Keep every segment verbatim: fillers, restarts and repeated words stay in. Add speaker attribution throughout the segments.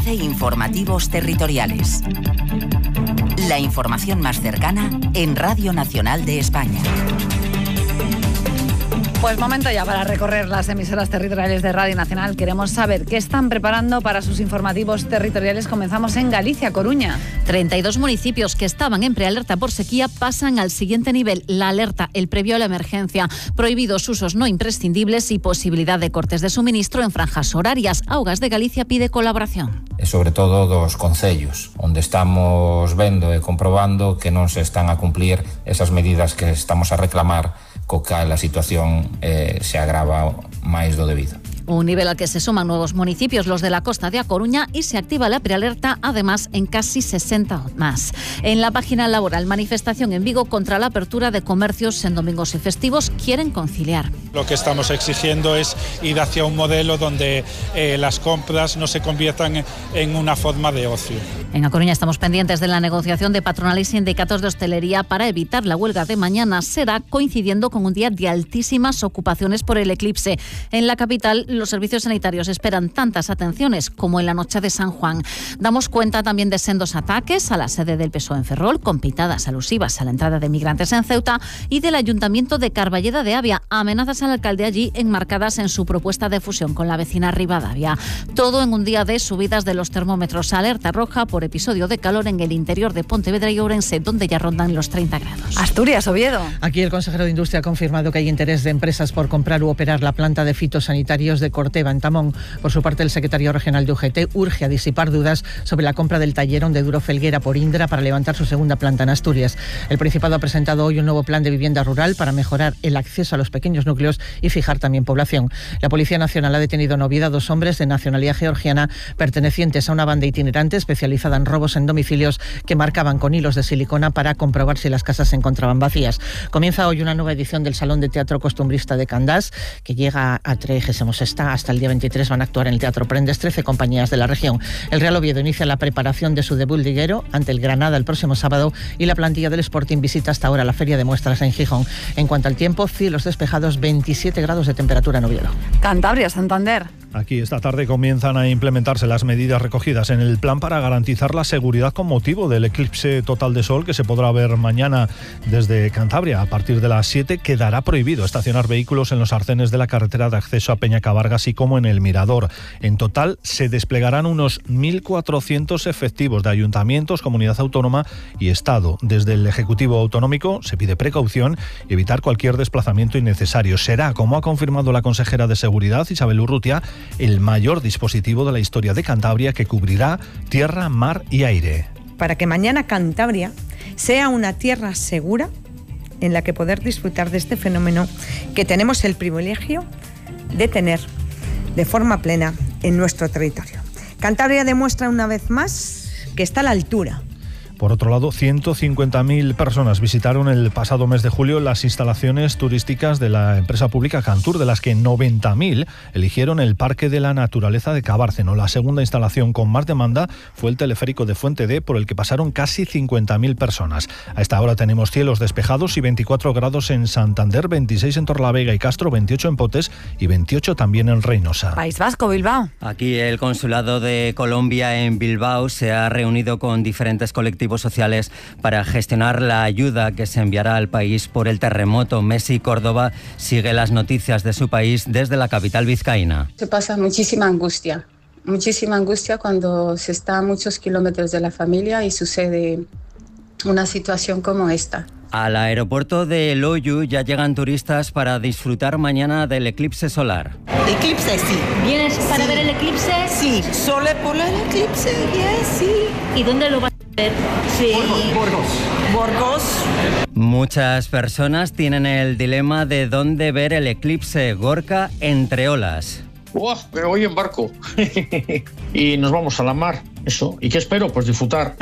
Speaker 1: ofrece informativos territoriales. La información más cercana en Radio Nacional de España.
Speaker 2: Pues momento ya para recorrer las emisoras territoriales de Radio Nacional. Queremos saber qué están preparando para sus informativos territoriales. Comenzamos en Galicia, Coruña.
Speaker 3: treinta y dos municipios que estaban en prealerta por sequía pasan al siguiente nivel, la alerta, el previo a la emergencia. Prohibidos usos no imprescindibles y posibilidad de cortes de suministro en franjas horarias. Augas de Galicia pide colaboración.
Speaker 4: Sobre todo dos concellos, onde estamos vendo e comprobando que non se están a cumplir esas medidas que estamos a reclamar, co cal a situación eh, se agrava máis do debido.
Speaker 3: Un nivel al que se suman nuevos municipios, los de la costa de A Coruña, y se activa la prealerta, además, en casi sesenta más. En la página laboral, manifestación en Vigo contra la apertura de comercios en domingos y festivos. Quieren conciliar.
Speaker 5: Lo que estamos exigiendo es ir hacia un modelo donde eh, las compras no se conviertan en una forma de ocio.
Speaker 3: En A Coruña estamos pendientes de la negociación de patronal y sindicatos de hostelería para evitar la huelga de mañana. Será coincidiendo con un día de altísimas ocupaciones por el eclipse. En la capital, los servicios sanitarios esperan tantas atenciones como en la noche de San Juan. Damos cuenta también de sendos ataques a la sede del P S O E en Ferrol, con pitadas alusivas a la entrada de migrantes en Ceuta, y del Ayuntamiento de Carballeda de Avia, amenazas al alcalde allí enmarcadas en su propuesta de fusión con la vecina Ribadavia. Todo en un día de subidas de los termómetros. Alerta roja por episodio de calor en el interior de Pontevedra y Ourense, donde ya rondan los treinta grados.
Speaker 2: Asturias, Oviedo.
Speaker 6: Aquí el consejero de Industria ha confirmado que hay interés de empresas por comprar u operar la planta de fitosanitarios de Corteva, en Tamón. Por su parte, el secretario regional de U G T urge a disipar dudas sobre la compra del tallerón de Duro Felguera por Indra para levantar su segunda planta en Asturias. El Principado ha presentado hoy un nuevo plan de vivienda rural para mejorar el acceso a los pequeños núcleos y fijar también población. La Policía Nacional ha detenido en Oviedo a dos hombres de nacionalidad georgiana pertenecientes a una banda itinerante especializada en robos en domicilios que marcaban con hilos de silicona para comprobar si las casas se encontraban vacías. Comienza hoy una nueva edición del Salón de Teatro Costumbrista de Candás, que llega a trigésima sexta. Hasta el día veintitrés van a actuar en el Teatro Prendes trece compañías de la región. El Real Oviedo inicia la preparación de su debut liguero ante el Granada el próximo sábado, y la plantilla del Sporting visita hasta ahora la Feria de Muestras en Gijón. En cuanto al tiempo, cielos despejados, veintisiete grados de temperatura en Oviedo.
Speaker 2: Cantabria, Santander.
Speaker 7: Aquí esta tarde comienzan a implementarse las medidas recogidas en el plan para garantizar la seguridad con motivo del eclipse total de sol que se podrá ver mañana desde Cantabria. A partir de las siete quedará prohibido estacionar vehículos en los arcenes de la carretera de acceso a Peñacabarga, así como en el Mirador. En total se desplegarán unos mil cuatrocientos efectivos de ayuntamientos, comunidad autónoma y Estado. Desde el Ejecutivo Autonómico se pide precaución y evitar cualquier desplazamiento innecesario. Será, como ha confirmado la consejera de Seguridad, Isabel Urrutia, el mayor dispositivo de la historia de Cantabria, que cubrirá tierra, mar y aire.
Speaker 8: Para que mañana Cantabria sea una tierra segura en la que poder disfrutar de este fenómeno que tenemos el privilegio de tener de forma plena en nuestro territorio. Cantabria demuestra una vez más que está a la altura.
Speaker 7: Por otro lado, ciento cincuenta mil personas visitaron el pasado mes de julio las instalaciones turísticas de la empresa pública Cantur, de las que noventa mil eligieron el Parque de la Naturaleza de Cabárceno. La segunda instalación con más demanda fue el teleférico de Fuente D, por el que pasaron casi cincuenta mil personas. A esta hora tenemos cielos despejados y veinticuatro grados en Santander, veintiséis en Torlavega y Castro, veintiocho en Potes y veintiocho también en Reynosa.
Speaker 2: País Vasco, Bilbao.
Speaker 9: Aquí el Consulado de Colombia en Bilbao se ha reunido con diferentes colectivos sociales para gestionar la ayuda que se enviará al país por el terremoto. Messi Córdoba sigue las noticias de su país desde la capital vizcaína.
Speaker 10: Se pasa muchísima angustia, muchísima angustia cuando se está a muchos kilómetros de la familia y sucede una situación como esta.
Speaker 9: Al aeropuerto de Loiu ya llegan turistas para disfrutar mañana del eclipse solar.
Speaker 11: Eclipse, sí.
Speaker 12: ¿Vienes para
Speaker 11: sí.
Speaker 12: ver el eclipse?
Speaker 11: Sí, solo por el eclipse, yes, sí.
Speaker 12: ¿Y dónde lo vas a ver? Sí.
Speaker 11: Burgos. Burgos.
Speaker 9: Muchas personas tienen el dilema de dónde ver el eclipse. Gorka, entre olas.
Speaker 13: ¡Buah! Pero voy en barco. Y nos vamos a la mar. Eso. ¿Y qué espero? Pues disfrutar.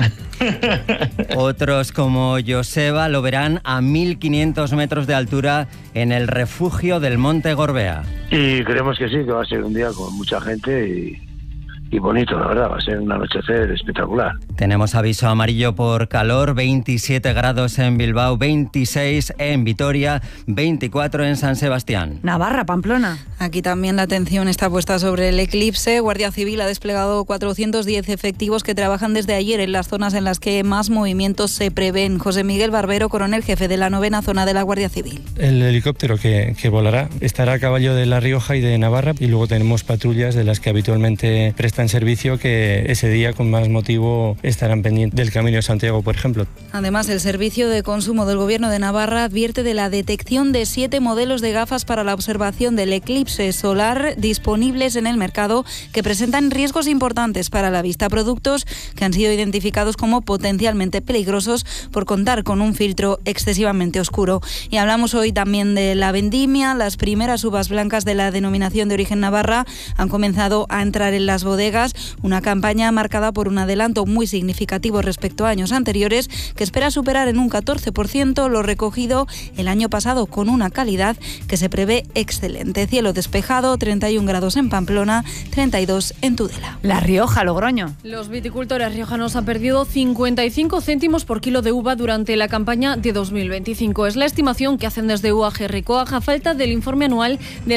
Speaker 9: Otros, como Joseba, lo verán a mil quinientos metros de altura en el refugio del Monte Gorbea.
Speaker 14: Y creemos que sí, que va a ser un día con mucha gente y, y bonito, la verdad. Va a ser un anochecer espectacular.
Speaker 9: Tenemos aviso amarillo por calor, veintisiete grados en Bilbao, veintiséis en Vitoria, veinticuatro en San Sebastián.
Speaker 2: Navarra, Pamplona.
Speaker 14: Aquí también la atención está puesta sobre el eclipse. Guardia Civil ha desplegado cuatrocientos diez efectivos que trabajan desde ayer en las zonas en las que más movimientos se prevén. José Miguel Barbero, coronel jefe de la novena zona de la Guardia Civil.
Speaker 15: El helicóptero que, que volará estará a caballo de La Rioja y de Navarra, y luego tenemos patrullas de las que habitualmente prestan servicio que ese día con más motivo estarán pendientes del Camino de Santiago, por ejemplo.
Speaker 14: Además, el Servicio de Consumo del Gobierno de Navarra advierte de la detección de siete modelos de gafas para la observación del eclipse solar disponibles en el mercado que presentan riesgos importantes para la vista, productos que han sido identificados como potencialmente peligrosos por contar con un filtro excesivamente oscuro. Y hablamos hoy también de la vendimia. Las primeras uvas blancas de la denominación de origen Navarra han comenzado a entrar en las bodegas, una campaña marcada por un adelanto muy significativo respecto a años anteriores, que espera superar en un catorce por ciento lo recogido el año pasado, con una calidad que se prevé excelente. Cielo despejado, treinta y un grados en Pamplona, treinta y dos en Tudela.
Speaker 2: La Rioja, Logroño.
Speaker 16: Los viticultores riojanos han perdido cincuenta y cinco céntimos por kilo de uva durante la campaña de dos mil veinticinco. Es la estimación que hacen desde U A G Ricoag a falta del informe anual de